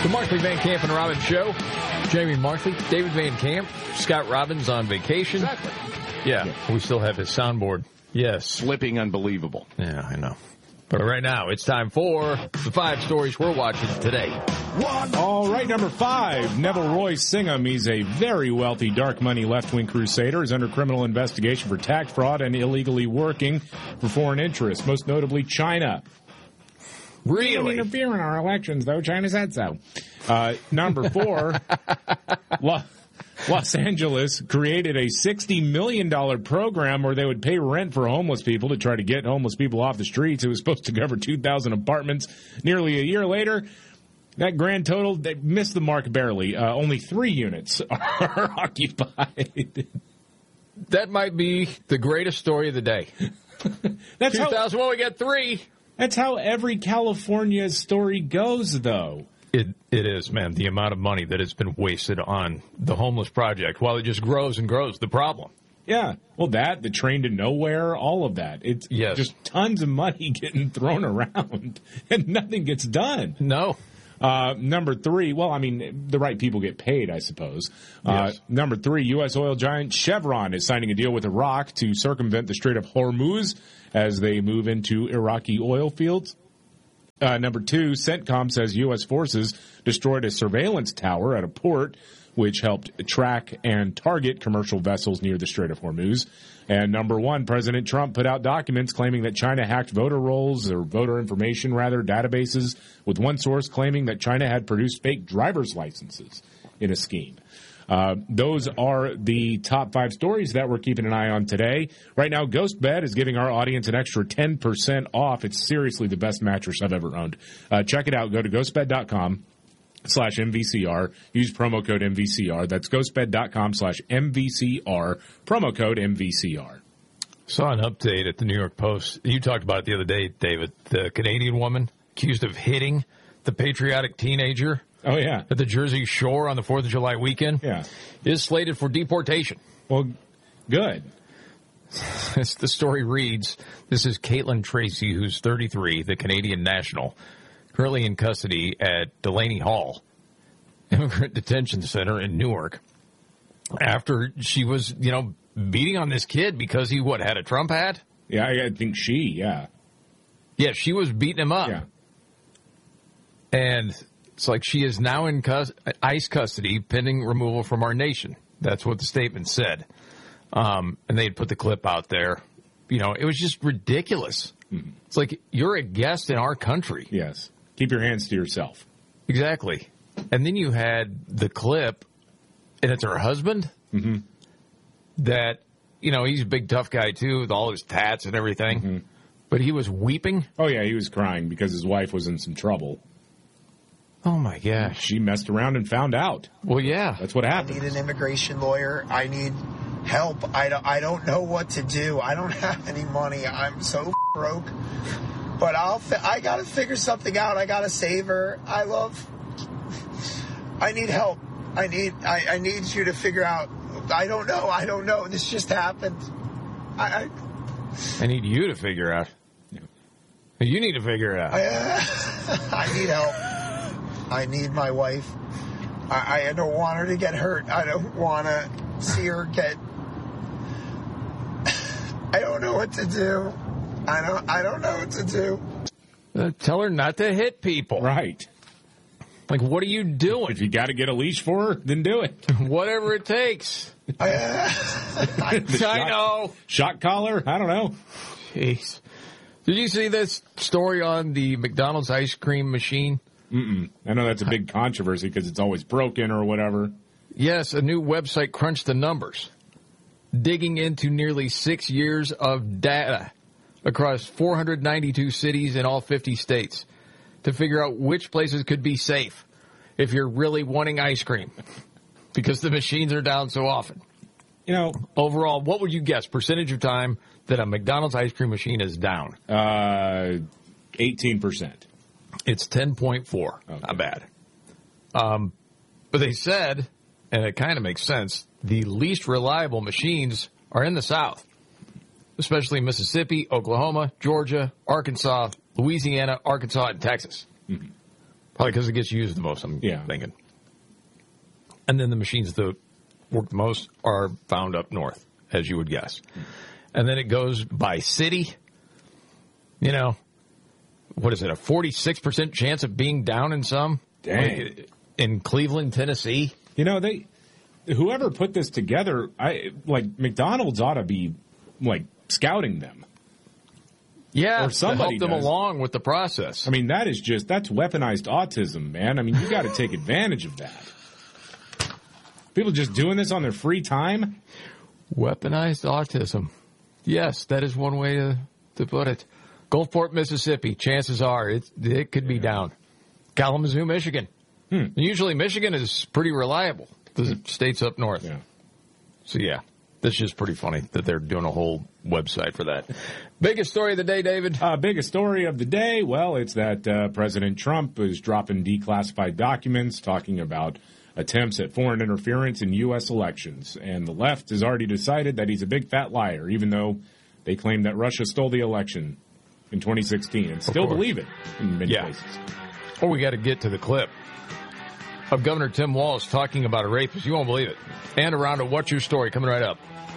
The Markley, Van Camp, and Robbins Show. Jamie Markley, David Van Camp, Scott Robbins on vacation. Exactly. Yeah, we still have his soundboard. Yes. Slipping unbelievable. Yeah, I know. But right now, it's time for the 5 stories we're watching today. All right, number 5, Neville Roy Singham. He's a very wealthy dark money left-wing crusader. Is under criminal investigation for tax fraud and illegally working for foreign interests, most notably China. Really? We don't interfere in our elections, though. China said so. Number 4, Los Angeles created a $60 million program where they would pay rent for homeless people to try to get homeless people off the streets. It was supposed to cover 2,000 apartments. Nearly a year later, that grand total, they missed the mark barely. Only 3 units are occupied. That might be the greatest story of the day. That's 2,000, well, we got 3. That's how every California story goes, though. It is, man, the amount of money that has been wasted on the homeless project while it just grows and grows, the problem. Yeah, well, the train to nowhere, all of that. It's just tons of money getting thrown around, and nothing gets done. No. Number 3, well, I mean, the right people get paid, I suppose. Yes. Number 3, U.S. oil giant Chevron is signing a deal with Iraq to circumvent the Strait of Hormuz as they move into Iraqi oil fields. Number 2, CENTCOM says U.S. forces destroyed a surveillance tower at a port, which helped track and target commercial vessels near the Strait of Hormuz. And number 1, President Trump put out documents claiming that China hacked voter rolls, or voter information, rather, databases, with one source claiming that China had produced fake driver's licenses in a scheme. Those are the top 5 stories that we're keeping an eye on today. Right now, GhostBed is giving our audience an extra 10% off. It's seriously the best mattress I've ever owned. Check it out. Go to ghostbed.com/MVCR. Use promo code MVCR. That's ghostbed.com/MVCR. Promo code MVCR. Saw an update at the New York Post. You talked about it the other day, David. The Canadian woman accused of hitting the patriotic teenager. Oh, yeah. At the Jersey Shore on the 4th of July weekend. Yeah. Is slated for deportation. Well, good. As the story reads, this is Caitlin Tracy, who's 33, the Canadian national, currently in custody at Delaney Hall Immigrant Detention Center in Newark, after she was, beating on this kid because he, had a Trump hat? Yeah, I think yeah. Yeah, she was beating him up. Yeah. And it's like she is now in ICE custody pending removal from our nation. That's what the statement said. And they had put the clip out there. It was just ridiculous. Mm-hmm. It's like, you're a guest in our country. Yes. Keep your hands to yourself. Exactly. And then you had the clip, and it's her husband that, he's a big tough guy too with all his tats and everything. Mm-hmm. But he was weeping. Oh, yeah, he was crying because his wife was in some trouble. Oh, my gosh. She messed around and found out. Well, yeah. That's what happened. I need an immigration lawyer. I need help. I don't know what to do. I don't have any money. I'm so broke. But I got to figure something out. I got to save her. I need help. I need you to figure out. I don't know. This just happened. I need you to figure out. You need to figure it out. I need help. I need my wife. I don't want her to get hurt. I don't want to see her get... I don't know what to do. I don't know what to do. Tell her not to hit people. Right. Like, what are you doing? If you got to get a leash for her, then do it. Whatever it takes. I know. Shock collar? I don't know. Jeez. Did you see this story on the McDonald's ice cream machine? Mm-mm. I know that's a big controversy because it's always broken or whatever. Yes, a new website crunched the numbers, digging into nearly 6 years of data across 492 cities in all 50 states to figure out which places could be safe if you're really wanting ice cream because the machines are down so often. Overall, what would you guess percentage of time that a McDonald's ice cream machine is down? 18%. It's 10.4. Okay. Not bad. But they said, and it kind of makes sense, the least reliable machines are in the South, especially Mississippi, Oklahoma, Georgia, Arkansas, Louisiana, Arkansas, and Texas. Mm-hmm. Probably because it gets used the most, I'm thinking. And then the machines that work the most are found up north, as you would guess. And then it goes by city. You know, what is it, a 46% chance of being down in some? Dang. Like in Cleveland, Tennessee? You know, whoever put this together, McDonald's ought to be, scouting them. Yeah, or somebody to help them does. along with the process. I mean, that's weaponized autism, man. I mean, you got to take advantage of that. People just doing this on their free time? Weaponized autism. Yes, that is one way to put it. Gulfport, Mississippi, chances are it could be down. Kalamazoo, Michigan. Usually Michigan is pretty reliable. The states up north. Yeah. So, yeah. That's just pretty funny that they're doing a whole website for that. Biggest story of the day, David? Biggest story of the day, well, it's that President Trump is dropping declassified documents talking about attempts at foreign interference in U.S. elections. And the left has already decided that he's a big fat liar, even though they claim that Russia stole the election in 2016 and still believe it in many places. Oh, we got to get to the clip of Governor Tim Walz talking about a rapist. You won't believe it. And around a What's Your Story coming right up.